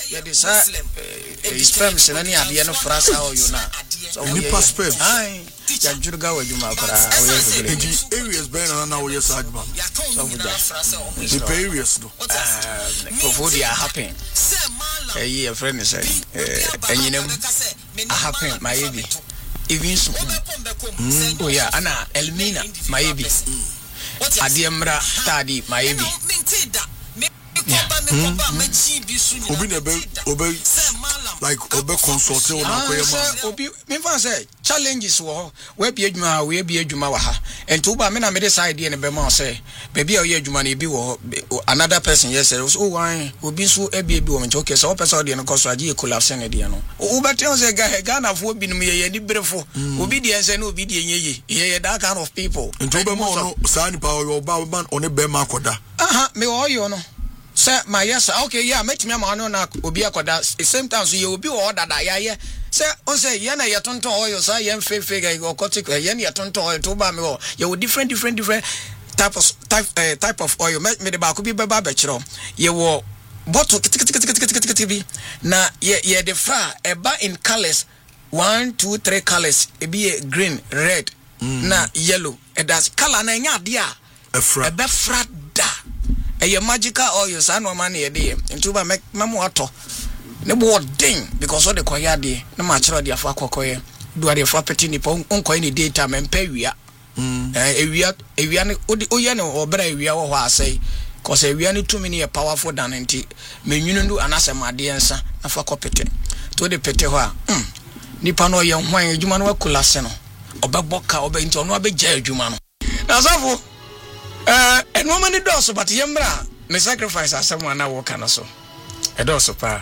ya de sa sperm se na ne ade no frasa oyo na so ni passport ai ya jurga wajuma kora areas ben na wo yes aduma so buja the areas do for dia happen your friend is enyinem happen mayebi even so oh yeah ana Elmina mayebi adiemra tadi mayebi obi like obi consult on akoyema obi me fan say challenges wo we bi adwuma we bi adwuma wa ha ento ba me na me decide ne be ma say baby o ye adwuma na bi wo another person yes oh why obi so e bi wo me okay so person de no koso agi collapse ne de no o better say Ghana fo bi no ye ni brefo obi de ense na obi de enye ye that kind of people ento be ma no sa ni pa o ba man on be ma koda me o yo no say my yes okay yeah met me ma no na obi akoda same time so ye obi wo dada ya say on say ye na ye tonton oil so ye fefe ga okotik ye na ye tonton oil to ba me wo ye different type of oil me the ba ko bi be ba kiro ye wo bottle kitikiti bi na ye the fra eba in colors 1 2 3 colors e be green red na yellow e das color na nya de a e be fra da a magical oil san no man ye de into ba memo ato ne bo den because all the koya de na ma chiro de afa kokoye do de fa peti ni pon onkoye ni data mempa wia ewia ne oye ne obra ewia wo ho asai cause ewia ne tumi ne powerful than enti menwunu ndu anasemade ensa afa kopete to de pete ho a nipa no ye hwan adwuma no akulase no obeboka obenti ono abegya adwuma no na safo eno mani doso but yembra me sacrifice asem ana wo kana so edoso pa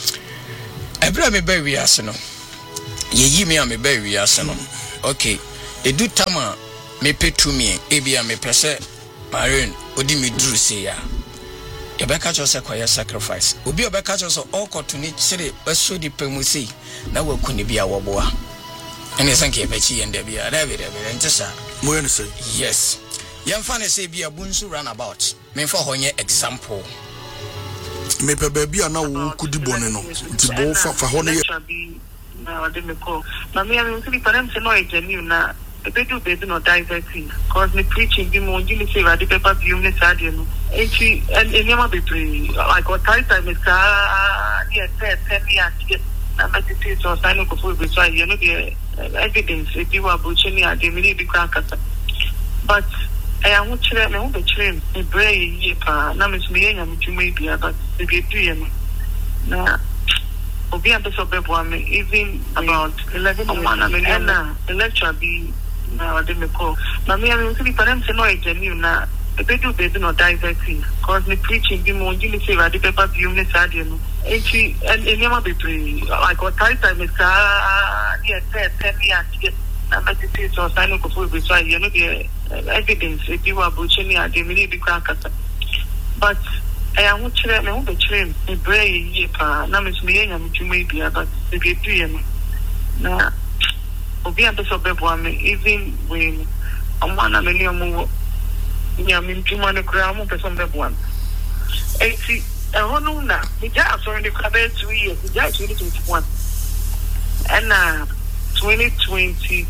ebra me ba wi ase no ye yi me a me ba wi ase no okay edu tama me petumi ebia me pese Marion odi me duru se ya ye be catch us kwaya sacrifice obi obe catch us okotuni chire beso di pemusi na wakuni bia woboa ene sanke e bechi yende bia David ntesa mo yen say yes yamfa say bia bunsu runabout me for honye example me pe baby ana wo kudi bone no ti bo fa ho ne na ode me ko na me am nti parents no e genuine na ebedu bedu no diversity cause me preaching bi mo ngini say radi paper view ne sadia no enti enema betri I got time me sa yeah tell me at na meditate so sign ko for be so you know the evidence if you are buchini and they really be kaka but I am not sure me be train e brave ye pa na me me nya me tuma bia but e get do ye na obi am so be bo me even about 11 na the lecture be na ode me ko na me am three parents no e genuine na ebedu bedu no diversity cause me preaching bi mo ngini say radi paper view ne sadia no enti enema betri I got time me sa yeah tell me at na meditate so sign ko for be so you know the evidence if you are buchini and they really be kaka but I am not sure me be train e brave ye pa na me nya me tuma bia but e get do ye na obi am so be bo me even when amana me ni omo nya me tuma ne kra mo person be bo enti hono na me ja so ni ka be 2 years me ja 2021 and 2022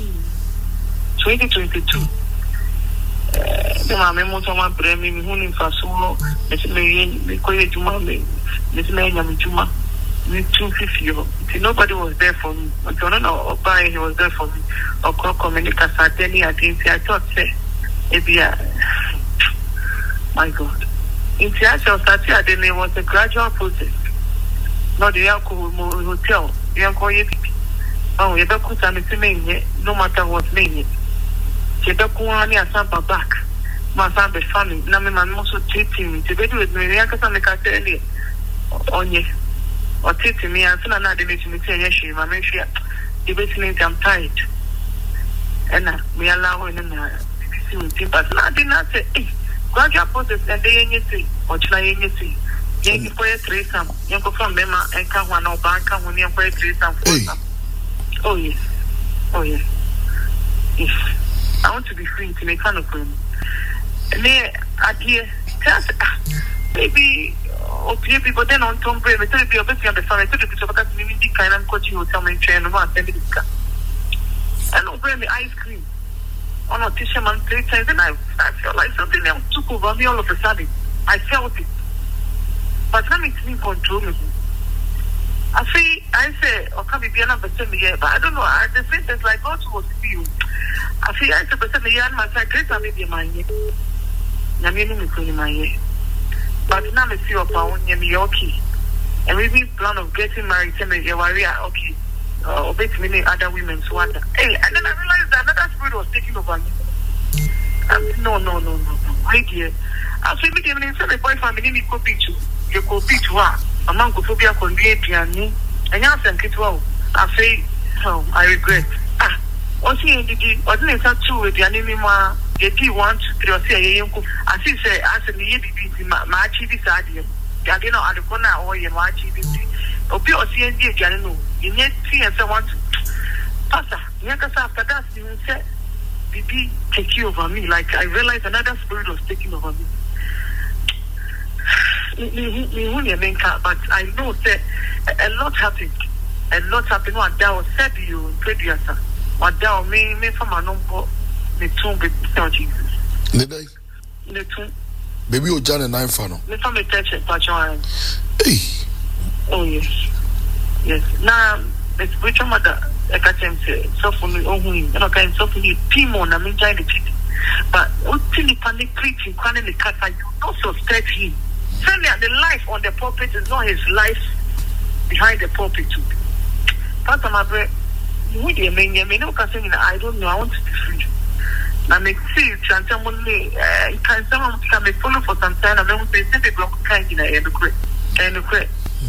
the mama mo to ma bremi mi hunu faso me ko ye juma me nya me juma me 250 nobody was there for me but no oba he was there for me or communicate certainly against I thought say ebia my god interaction started and it was a gradual process not the alcohol hotel the alcohol oh you don't me no matter what me you don't go on your sample back my family family na me man also treating me to be with me ya kasa me ka tell you onye or treating me and so na dey me tell you she ma me share the basically I'm tired and me allow na see me but na dey na say gradual process and dey anything or try anything you for a trace some you go from me ma and can one or bank can one for a trace some oh yes yes I want to be free to make fun of him. Me idea maybe okay, people then on Tom Brady, maybe you're better understand. I told you because maybe the kind of coaching hotel and train and send it. And no bring me ice cream. On a t-shirt man 3 times, and I felt like something else took over me all of a sudden. I felt it, but now it's me control me. I say, okay, be another person here, but I don't know. At the same time, like God was you. I say, person here, and my secret, I may be my year. But now I see up on Yorkie, and we plan of getting married. Tell me, you're okay. Obey many other women's wonder. Hey, and then I realized that another spirit was taking over me. No. My dear, I say, me, when the boy family, me go beat you. You go beat you. Among Kofobia Convey Piani, and you ask them, I say, I regret. What's he in wasn't that true with the enemy? They did 1, 2, 3 or say, I see, say, as a baby, my chief is idea. I didn't know at the corner or your my chief is. Opio CND, Janino, you need to see and someone to Pastor, after that, you said, Bibi, take you over me. Like I realized another spirit was taking over me. But I know that a lot happened. What thou said to you in previous. What thou may from a number, the tomb with Jesus. The tomb. Baby, you're John and 9 funnel. The from a church at Pachuan. Hey. Oh, yes. Now, the spiritual mother, I can't say, so for me, and I can so for me, Timon, I mean, giant cheating. But what thing you panic preaching, calling the cat, you also state him. Certainly, the life on the pulpit is not his life behind the pulpit, too. Pastor, my brother, would you mean, I don't know, I want to be free. Now, make see, and someone can someone can be follow for some time, and then they say they block kind in a quick.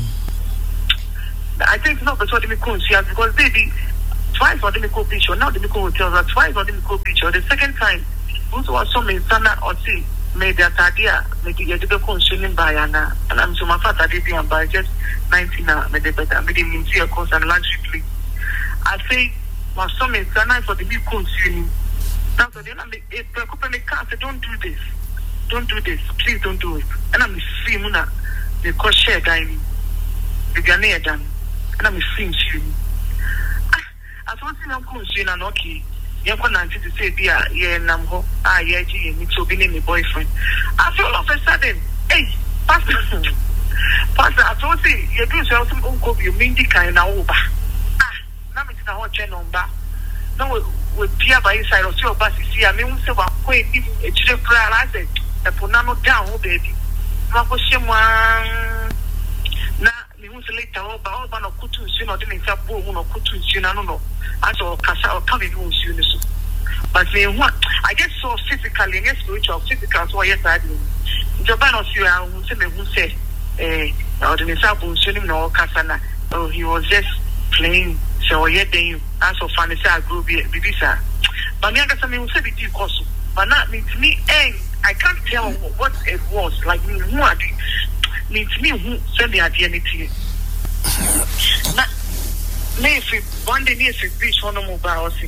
I think not because they make because baby twice or they make picture, now they make hotel, twice or they make picture. The second time, those who are some in Sana or see made that idea, maybe you did consuming by Anna, and I'm so my father did and by just 19 made the better, made him in a course and luxury please. I say, my son in Sana for the new consuming. Now, so then I'm a car, say, don't do this, please don't do it. And I'm free, Muna, because share dining, the Ghanaian done. And I'm seeing you. I thought I'm consuming and okay. You're going to say, dear, Namho, you to be my boyfriend. I feel all of a sudden, hey, Pastor, I thought you do something uncle, you mean the kind of over. Now it's not what you're on back. No, with Pia by inside of your bus, you see, I mean, so I'm quite a children prayer. I said, the Ponano down, baby. Marco Shemwan. Now, you want to later over all ban of Kutu, you know, didn't have Boo or Kutu, you know, as or Casa or Kavi wounds, you know. But then what I guess so physically, yes, spiritual, physical, so yes, I do. Japan, you are who say, or the Nisabu, Sunim, or Casana, oh, he was just playing. So yet then as of fantasy I grew Bibisa. But me and something will say it also. But not means me and I can't tell what it was. Like me who are means me who send the idea to you. Not me if one day near to beach on a mobile thing.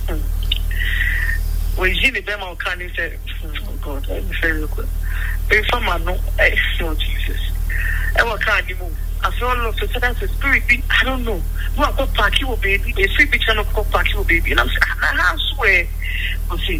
When Jimmy Bema can say, oh God, I'm very good. If someone no Jesus. I will can't move. I feel all of a sudden the spirit I don't know. Who I got park you baby, a free picture of park you baby. And I'm saying, I swear. I say,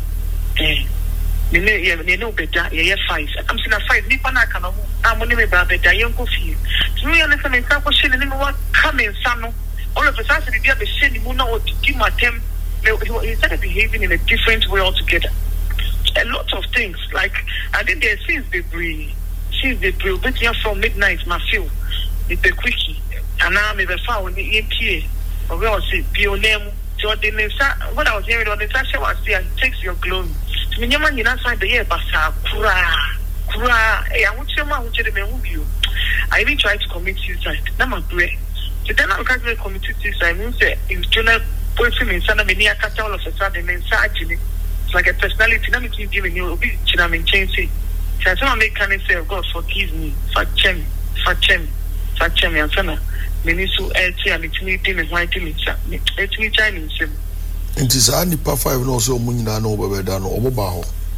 you know better, yeah, 5. I'm saying 5, Nipana can I'm only about better, young coffee. To me, I'm saying, I'm saying, what coming, son. All of a sudden, the other sending Muna or to give my time. He started behaving in a different way altogether. A lot of things, like, I think there since they breathe, but here from midnight, my feel. It's a quickie, and now I'm found in the EMPA. Or we all say, Pionem. So what I was hearing on the Tasha was there, it takes your glory. To me, man, you're outside the year, Basa, Kura. Hey, I want your man to remove you. I even tried to commit suicide. Now I'm great. So then I can't commit suicide. I mean, say, if Jonah boyfriend in Santa Mania cut all of a sudden and surgery, it's like a personality. Let me keep giving you a bit, I'm changing. So I make can say, God, forgive me, Fachem, and Sana. Minisu LT and it's meeting and writing it's me Chinese. It is only per 5 no so Munina no better than Obaho.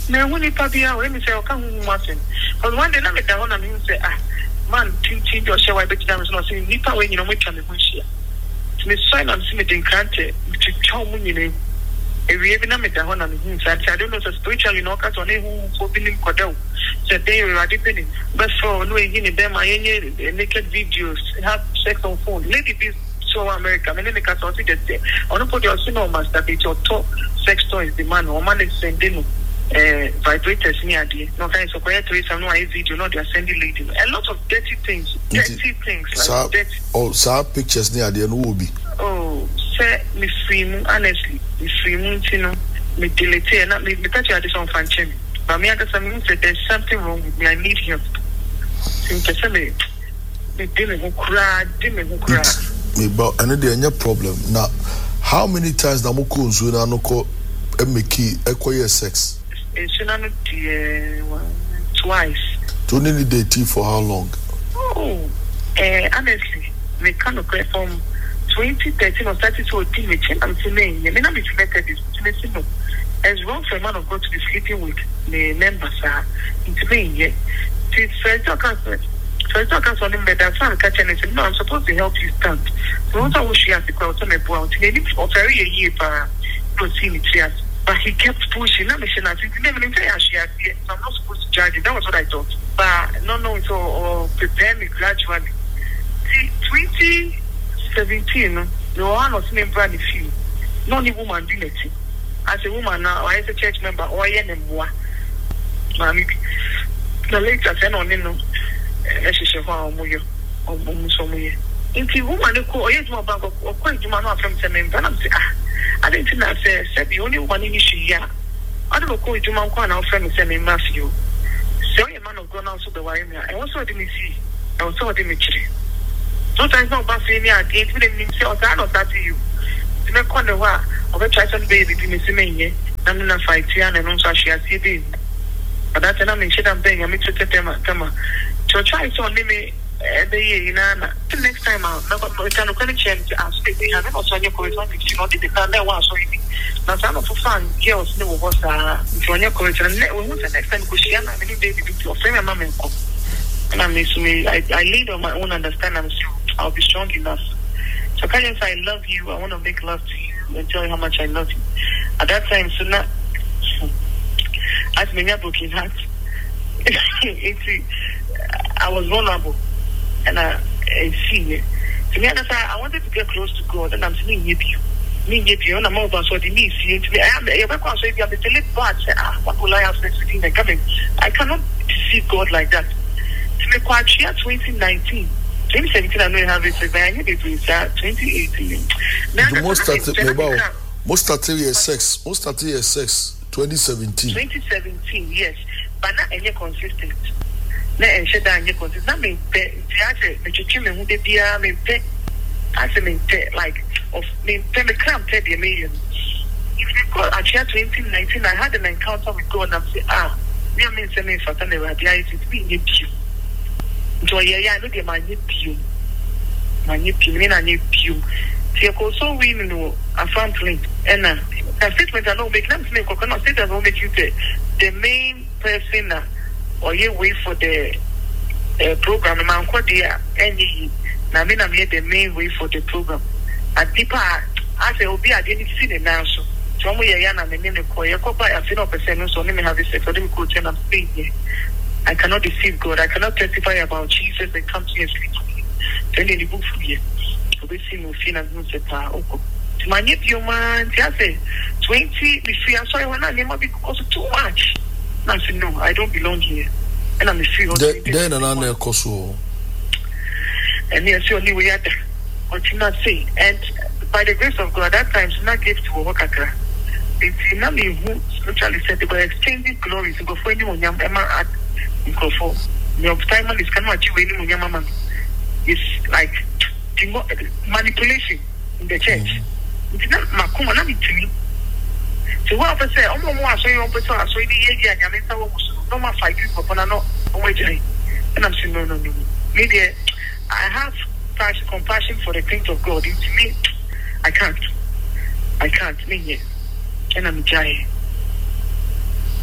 Me when you pabia, let me say, I can't Martin. Because one day I met down and he say, man, tintin your show, I bet you was not saying, Nipa when you know which one is to me, sign and see me in country to tell me, you know, if we even met down and he said, I don't know, so spiritually, no, because on who for being Cordell said they were depending. But for no, in them, my naked videos have sex on phone. Lady be so America, and then the cat also get there. I don't put your cinema master, but your top sex toy is the man, or man is sending. Vibrators near the no kind of quiet to some video, not they are sending lady. A lot of dirty things like dirty. Oh, sir, pictures near the will be. Oh, say me free honestly, me free you know, me delete and not me touch this on function. But me at some say there's something wrong with me, I need help. Simply me dealing who cry. Me but any problem. Now, how many times the Moko Zuna no ko make acquire sex? Twice. To only dating for how long? Oh, honestly, we can't go from 2013 or 2014. We change and saying, you may not be selected. This as wrong for a man of God to be sleeping with the members are into me. Yet, first, I can't on him, but that's why I catch and say, no, I'm supposed to help you stand. So, once I wish you have to go to me, but they need to offer a year for proceeding. But he kept pushing. I'm not supposed to judge it. That was what I thought. But no, so prepare me gradually. See, 2017, no one was named Brandy Field. No any woman did it. As a woman now, or as a church member, or any more. The later said, no, she should have Moyo or Musomoye. If you woman, or yes, more bank or quite you man from the name, and I'm saying, I didn't say, said the only one in issue here. I don't know, call to Mount Quan, our friend, send me Matthew. So, a man of God also the Wyoming. I also didn't see. I also didn't see. Sometimes no bad for me, I didn't even himself. I don't that to you. To make on the war, or a try some baby to Miss Mania, I'm not fight here and also she has seen. But that's an I'm shit I'm paying. I mean, to come on. So try to me. The next time out, we can change our state. We have also your correspondence. You know, the time was so easy. Now, some of the fun girls know what was your correspondence. The next time, because she and I baby to frame a mom and I miss me. I lead on my own understanding. I'll be strong enough. So, can you say, I love you? I want to make love to you and tell you how much I love you. At that time, so now, as many broken hearts, I was vulnerable. And I see it. To me, I wanted to get close to God, and I'm saying, me, and I'm over so the knees. I am the telling God, what will I have sex with him? I cannot see God like that. To me, quite 2019, 2017, I know you have it, but I need it with 2018. Most started your sex, 2017. 2017, yes, but not any consistent. Na enche da anye consist na me pe ti ase me chichi me hu de bia me pe ase me pe like of me pe me cram pe de million. If you go actually 2019 I had an encounter with God and I say me am say me fata me radia it be nye piu. So yeah no de ma nye piu me na nye piu. Ti ko so we no affrontly and a statement I no make them me ko na statement no make you the main person or you wait for the program. I'm quite there. Any, I mean, I'm here the main way for the program. And people, I say, "Obi, I didn't see the now." So, we are young and then the call. You call by a few percent. So, let me have this. For them, coach, and I'm staying here. I cannot deceive God. I cannot testify about Jesus and come to you and speak to me. Tell you the book for you. So, we see no fear and no separ. Okay. To my nephew, man, I say 20. If you are sorry, when I never because of too much. I said, no, I don't belong here. And I'm a free. Then another coso. And yes, only we had what you not say. And by the grace of God, that time, she not gave to Wakakra. It's not me who spiritually said they were exchanging glories to go for anyone. Emma at Microphone. Your time is cannot achieve any mama. It's like manipulation in the church. It's not Makuma, not to me. So what I say, I'm more so you want to so the age and no more fight you for no and I'm saying no. Maybe I have compassion for the things of God. It's me. I can't. Me here. And I'm giant.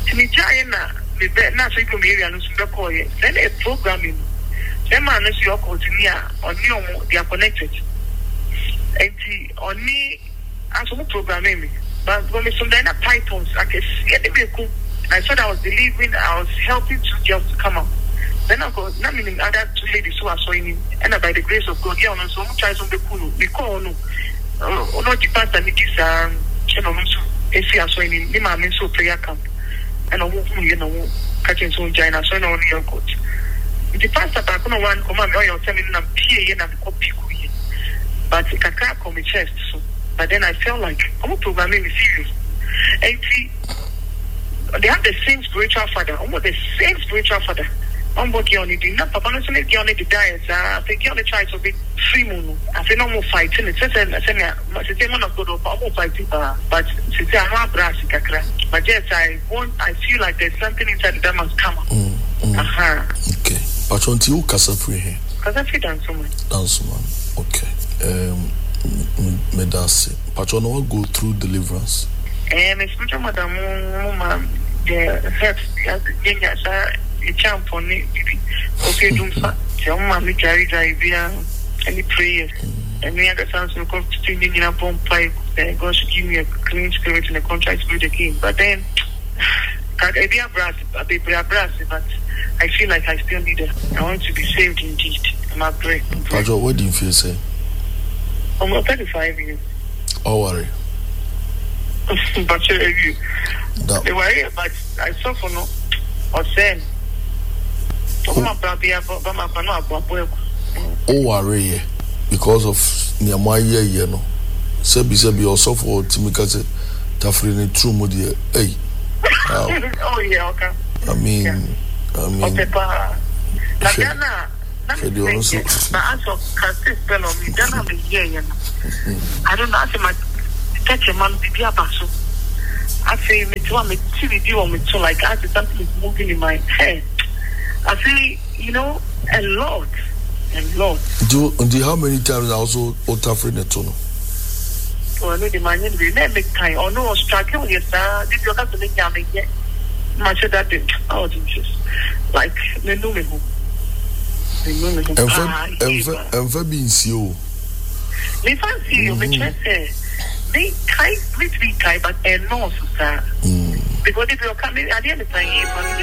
me try na me be na so ipo me area no so be call ye then a programming them man no see your continue on they are connected and only as some programming me but when me some dana pythons I can see the cool I thought I was delivering I was helping two girls to come out then I got not meaning other two ladies who are showing and by the grace of God yeah on so much try some be cool because no the pastor me this you know so if you are showing me my men so prayer camp and I won't you know catching so China so no only your coach the pastor back on one come me or tell me na pie na copy but kaka come chest so but then I felt like I'm programming me serious and they have the same spiritual father almost the same spiritual father on what you only do not papa no so me you only the diet think you only try to be free moon I say no more fighting it says say me say man of God or fighting but say I have brass kakra but yes I feel like there's something inside that must come okay but until you kasa free here kasa free dance man okay medasi but you know go through deliverance my spiritual madam the head a champ on it okay do me carry via any prayers and me understand so constituting in a bomb pipe God should give me a clean spirit and a contrite spirit again but then I be a brass but I feel like I still need it. I want to be saved indeed. I'm pray. Pajo, what do you feel say? I'm 35 years. Oh worry. But you they worry but I suffer no or send. Oh worry because of Nyamaya you know. Sebi also for Timikaze Tafrini true modi hey. Oh yeah, okay. I mean okay, Ghana, I don't know. I say my catch a man be a basso. I say me too. I'm TV me too. Like I say something is moving in my head. I say you know a lot. Do how many times I also Otafrin the tunnel? Oh, I know the man will never make time. Or no, striking with your star. Did you have to make me yet? Much of that thing. Oh, Jesus. Like, they know me who. And for being so. They fancy you, but just say, they kind, but a no, sir. Because if you're coming at the end of the time,